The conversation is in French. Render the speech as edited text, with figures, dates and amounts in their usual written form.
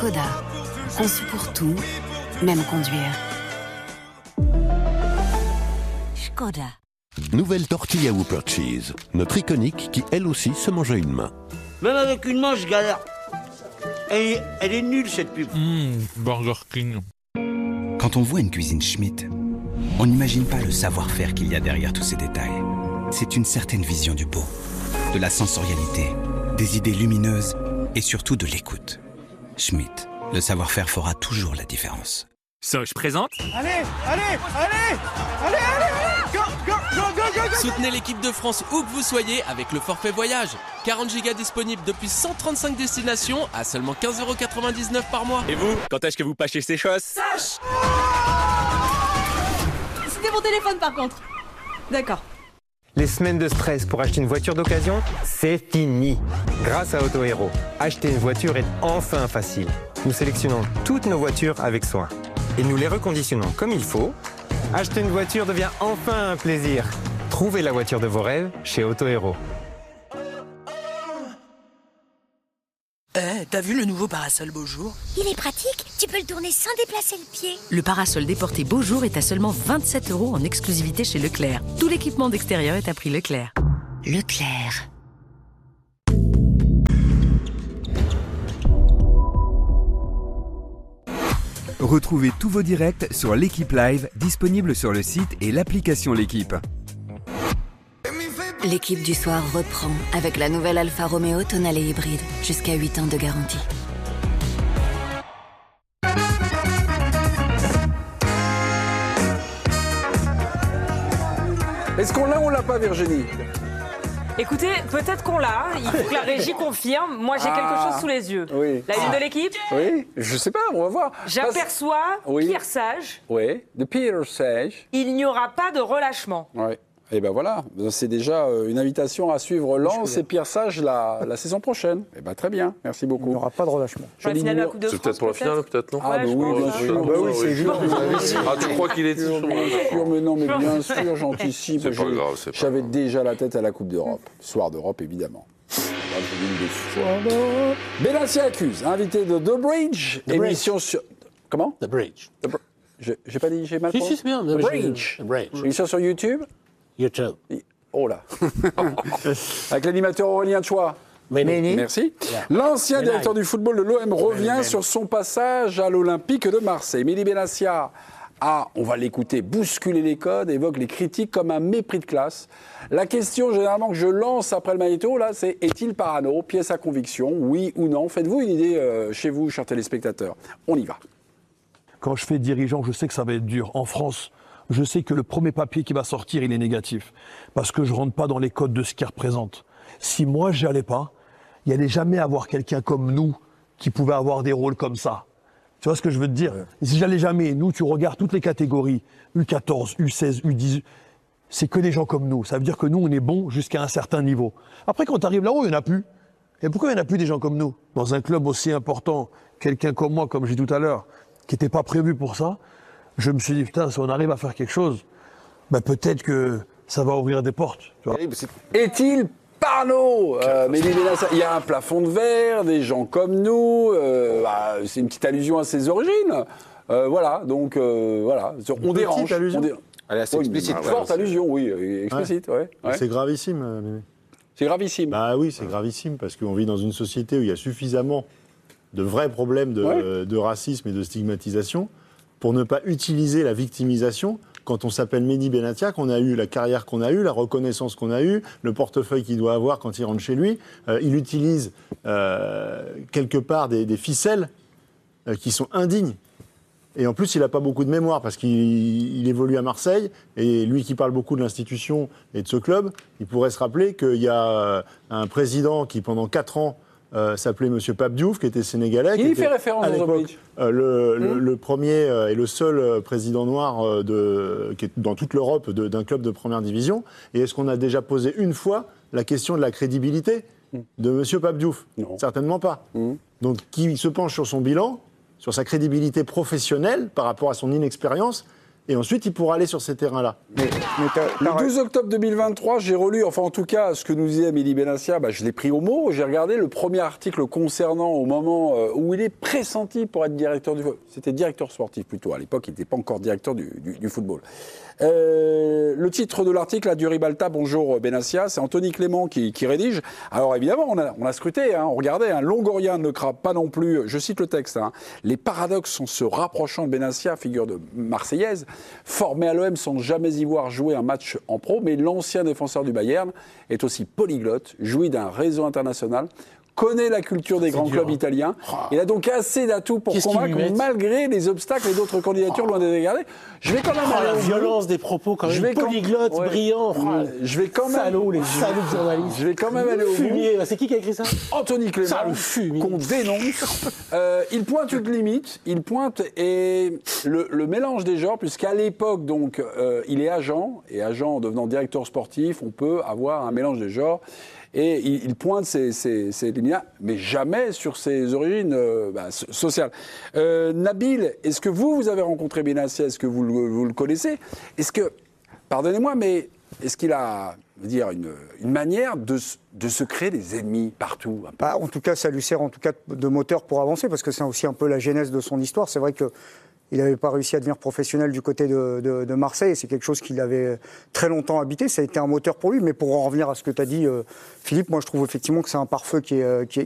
Škoda. Conçu pour tout, même conduire. Škoda. Nouvelle tortilla Whopper Cheese, notre iconique qui elle aussi se mange à une main. Même avec une main, je galère. Elle est nulle cette pub. Burger King. Quand on voit une cuisine Schmitt, on n'imagine pas le savoir-faire qu'il y a derrière tous ces détails. C'est une certaine vision du beau, de la sensorialité, des idées lumineuses et surtout de l'écoute. Schmitt, le savoir-faire fera toujours la différence. Soch présente. Allez, go. Soutenez l'équipe de France où que vous soyez avec le forfait voyage. 40 gigas disponibles depuis 135 destinations à seulement 15,99€ par mois. Et vous, quand est-ce que vous pâchez ces choses? Soch. C'était mon téléphone par contre. D'accord. Les semaines de stress pour acheter une voiture d'occasion, c'est fini. Grâce à Auto Hero, acheter une voiture est enfin facile. Nous sélectionnons toutes nos voitures avec soin. Et nous les reconditionnons comme il faut. Acheter une voiture devient enfin un plaisir. Trouvez la voiture de vos rêves chez Auto Hero. T'as vu le nouveau parasol Beaujour? Il est pratique, tu peux le tourner sans déplacer le pied. Le parasol déporté Beaujour est à seulement 27€ en exclusivité chez Leclerc. Tout l'équipement d'extérieur est à prix Leclerc. Leclerc. Retrouvez tous vos directs sur l'Équipe Live, disponible sur le site et l'application L'Équipe. L'équipe du soir reprend avec la nouvelle Alfa Romeo Tonale hybride, jusqu'à 8 ans de garantie. Est-ce qu'on l'a ou on l'a pas, Virginie? Écoutez, peut-être qu'on l'a, il faut que la régie confirme. Moi, j'ai quelque chose sous les yeux. Oui. La une de l'équipe? Oui, je sais pas, on va voir. J'aperçois Pierre Sage. Oui, de Pierre Sage. Il n'y aura pas de relâchement. Oui. Et ben voilà, c'est déjà une invitation à suivre Lens et Pierre Sage la saison prochaine. Et ben très bien, merci beaucoup. Il n'y aura pas de relâchement. C'est peut-être pour la finale, peut-être, non? Ah bah oui, bien sûr. Bah oui, c'est évident. Ah, tu crois qu'il est sûr, mais non, mais bien sûr, j'anticipe. C'est pas grave, c'est pas J'avais grave. déjà la tête à la Coupe d'Europe. Soir d'Europe, évidemment. Soir d'Europe. Benassia accuse, invité de The Bridge, émission sur... Comment? The Bridge. J'ai pas dit, j'ai mal prononcé. Si, c'est bien. The Bridge. Émission sur YouTube. YouTube. Oh là. Avec l'animateur Aurélien Chouat. Merci. Yeah. L'ancien directeur du football de l'OM revient sur son passage à l'Olympique de Marseille. Mehdi Benassia a, on va l'écouter, bousculer les codes, évoque les critiques comme un mépris de classe. La question généralement que je lance après le magnéto, là, c'est est-il parano? Pièce à conviction, oui ou non? Faites-vous une idée chez vous, chers téléspectateurs. On y va. Quand je fais dirigeant, je sais que ça va être dur. En France, je sais que le premier papier qui va sortir, il est négatif. Parce que je ne rentre pas dans les codes de ce qu'il représente. Si moi, je n'y allais pas, il n'y allait jamais avoir quelqu'un comme nous qui pouvait avoir des rôles comme ça. Tu vois ce que je veux te dire? Et si j'allais jamais, nous, tu regardes toutes les catégories, U14, U16, U18, c'est que des gens comme nous. Ça veut dire que nous, on est bons jusqu'à un certain niveau. Après, quand tu arrives là-haut, il n'y en a plus. Et pourquoi il n'y en a plus des gens comme nous? Dans un club aussi important, quelqu'un comme moi, comme j'ai dit tout à l'heure, qui n'était pas prévu pour ça, je me suis dit, putain, si on arrive à faire quelque chose, ben peut-être que ça va ouvrir des portes. Tu vois. Est-il parano? Il y a un plafond de verre, des gens comme nous, c'est une petite allusion à ses origines. Voilà, donc voilà, on dérange. Elle est assez explicite. Forte allusion, oui, explicite. Ouais. C'est gravissime, Mémé. C'est gravissime. Bah oui, c'est gravissime, parce qu'on vit dans une société où il y a suffisamment de vrais problèmes de racisme et de stigmatisation pour ne pas utiliser la victimisation quand on s'appelle Mehdi Benassia, qu'on a eu la carrière qu'on a eue, la reconnaissance qu'on a eue, le portefeuille qu'il doit avoir quand il rentre chez lui. Il utilise quelque part des ficelles qui sont indignes. Et en plus, il n'a pas beaucoup de mémoire parce qu'il évolue à Marseille. Et lui qui parle beaucoup de l'institution et de ce club, il pourrait se rappeler qu'il y a un président qui, pendant 4 ans, s'appelait M. Pape Diouf, qui était sénégalais. Qui fait référence dans The Bridge. Le premier et le seul président noir qui est dans toute l'Europe d'un club de première division. Et est-ce qu'on a déjà posé une fois la question de la crédibilité de M. Pape Diouf? Non. Certainement pas. Donc, qui se penche sur son bilan, sur sa crédibilité professionnelle par rapport à son inexpérience, et ensuite il pourra aller sur ces terrains-là. Le 12 octobre 2023, j'ai relu, enfin en tout cas, ce que nous disait Mehdi Benassia, je l'ai pris au mot. J'ai regardé le premier article concernant au moment où il est pressenti pour être directeur du football. C'était directeur sportif plutôt. À l'époque, il n'était pas encore directeur du football. Le titre de l'article a du Ribalta, bonjour Benassia, c'est Anthony Clément qui rédige. Alors évidemment, on a scruté, on regardait, Longoria ne craint pas non plus, je cite le texte, les paradoxes en se rapprochant de Benassia, figure de Marseillaise, formé à l'OM sans jamais y voir jouer un match en pro, mais l'ancien défenseur du Bayern est aussi polyglotte, jouit d'un réseau international, connaît la culture des grands clubs italiens. Il a donc assez d'atouts pour convaincre, malgré les obstacles et d'autres candidatures loin d'être regardées. Je vais quand même aller la violence des propos, quand même. Polyglotte, brillant. Je vais quand même... Salaud, les salauds de journalistes. Je vais quand même aller au fumier. C'est qui a écrit ça? Anthony Clément, qu'on dénonce. Il pointe une limite. Il pointe le mélange des genres, puisqu'à l'époque, donc, il est agent. Et agent en devenant directeur sportif, on peut avoir un mélange des genres. Et il pointe ces limites, mais jamais sur ses origines sociales. Nabil, est-ce que vous avez rencontré Benassia? Est-ce que vous le connaissez? Est-ce que, pardonnez-moi, mais est-ce qu'il a une manière de se créer des ennemis partout? En tout cas, ça lui sert de moteur pour avancer, parce que c'est aussi un peu la genèse de son histoire. C'est vrai que il n'avait pas réussi à devenir professionnel du côté de Marseille, et c'est quelque chose qu'il avait très longtemps habité. Ça a été un moteur pour lui, mais pour en revenir à ce que tu as dit, Philippe, moi je trouve effectivement que c'est un pare-feu qui